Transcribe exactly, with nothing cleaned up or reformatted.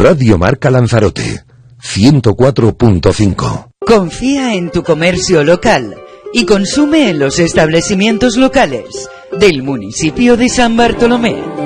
Radio Marca Lanzarote, ciento cuatro punto cinco. Confía en tu comercio local y consume en los establecimientos locales del municipio de San Bartolomé.